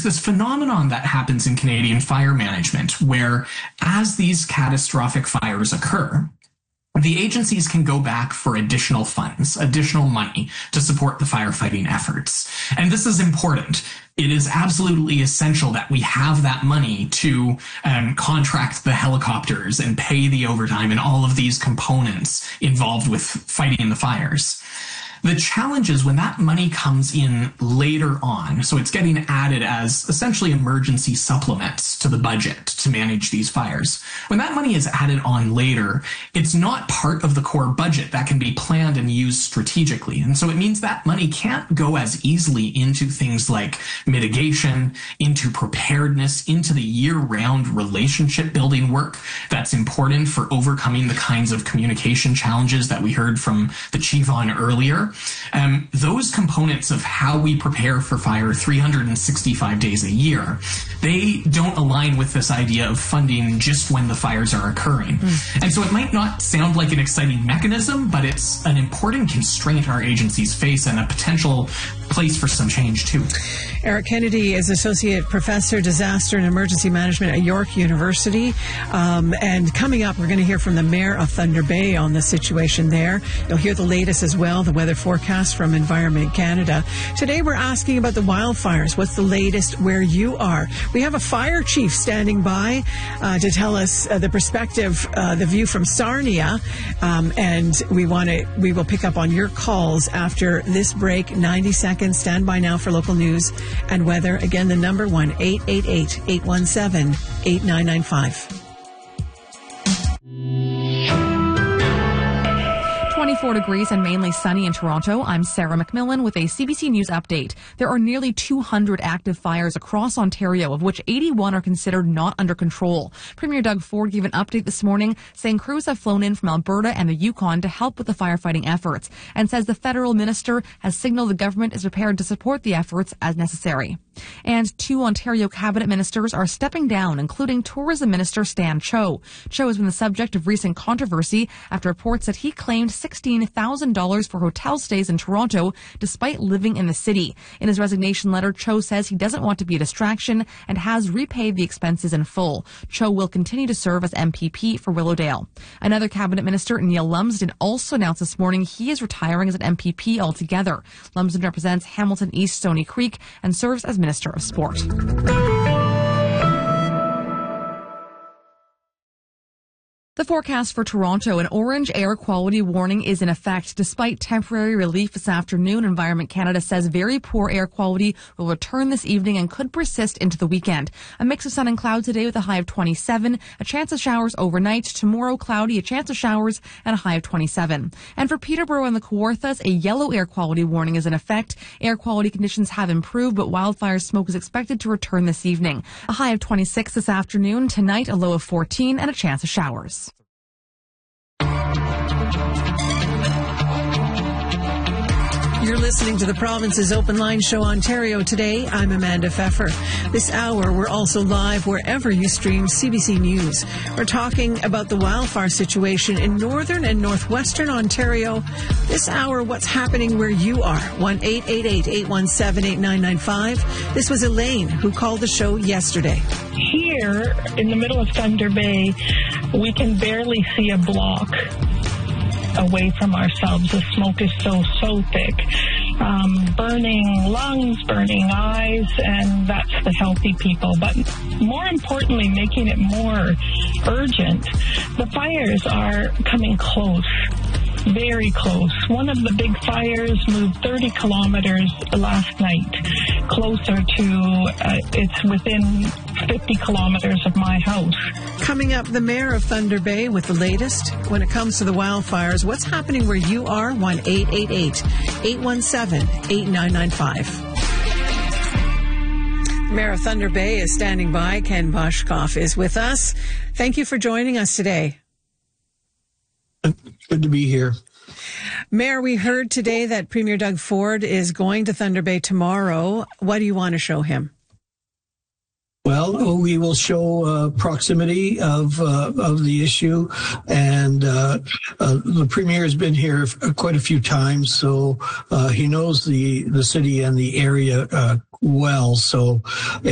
this phenomenon that happens in Canadian fire management where as these catastrophic fires occur, the agencies can go back for additional funds, additional money to support the firefighting efforts. And this is important. It is absolutely essential that we have that money to contract the helicopters and pay the overtime and all of these components involved with fighting the fires. The challenge is when that money comes in later on, so it's getting added as essentially emergency supplements to the budget to manage these fires. When that money is added on later, it's not part of the core budget that can be planned and used strategically. And so it means that money can't go as easily into things like mitigation, into preparedness, into the year-round relationship building work that's important for overcoming the kinds of communication challenges that we heard from the chief on earlier. Those components of how we prepare for fire 365 days a year, they don't align with this idea of funding just when the fires are occurring. And so it might not sound like an exciting mechanism, but it's an important constraint our agencies face and a potential place for some change too. Eric Kennedy is Associate Professor, Disaster and Emergency Management at York University. And coming up, we're going to hear from the Mayor of Thunder Bay on the situation there. You'll hear the latest as well, the weather forecast from Environment Canada. Today, we're asking about the wildfires. What's the latest where you are? We have a fire chief standing by to tell us the perspective, the view from Sarnia. And we will pick up on your calls after this break. 90 seconds. Stand by now for local news and weather. Again, the number 1-888-817-8995. 24 degrees and mainly sunny in Toronto. I'm Sarah McMillan with a CBC News update. There are nearly 200 active fires across Ontario, of which 81 are considered not under control. Premier Doug Ford gave an update this morning saying crews have flown in from Alberta and the Yukon to help with the firefighting efforts, and says the federal minister has signaled the government is prepared to support the efforts as necessary. And 2 Ontario cabinet ministers are stepping down, including Tourism Minister Stan Cho. Cho has been the subject of recent controversy after reports that he claimed $16,000 for hotel stays in Toronto despite living in the city. In his resignation letter, Cho says he doesn't want to be a distraction and has repaid the expenses in full. Cho will continue to serve as MPP for Willowdale. Another cabinet minister, Neil Lumsden, also announced this morning he is retiring as an MPP altogether. Lumsden represents Hamilton East Stony Creek and serves as Minister of Sport. The forecast for Toronto: an orange air quality warning is in effect. Despite temporary relief this afternoon, Environment Canada says very poor air quality will return this evening and could persist into the weekend. A mix of sun and cloud today with a high of 27, a chance of showers overnight. Tomorrow, cloudy, a chance of showers, and a high of 27. And for Peterborough and the Kawarthas, a yellow air quality warning is in effect. Air quality conditions have improved, but wildfire smoke is expected to return this evening. A high of 26 this afternoon. Tonight, a low of 14 and a chance of showers. You're listening to the Province's Open Line Show, Ontario Today. I'm Amanda Pfeffer. This hour, we're also live wherever you stream CBC News. We're talking about the wildfire situation in northern and northwestern Ontario. This hour, what's happening where you are. 1-888-817-8995. This was Elaine who called the show yesterday. Here in the middle of Thunder Bay, we can barely see a block away from ourselves. The smoke is so thick. Burning lungs, burning eyes, and that's the healthy people. But more importantly, making it more urgent, the fires are coming close. Very close. One of the big fires moved 30 kilometers last night, closer to, it's within 50 kilometers of my house. Coming up, the Mayor of Thunder Bay with the latest when it comes to the wildfires. What's happening where you are? 1-888-817-8995. Mayor of Thunder Bay is standing by. Ken Boshkoff is with us. Thank you for joining us today. Good to be here. Mayor, we heard today that Premier Doug Ford is going to Thunder Bay tomorrow. What do you want to show him? Well, we will show proximity of the issue, and the Premier has been here quite a few times, so he knows the city and the area well. So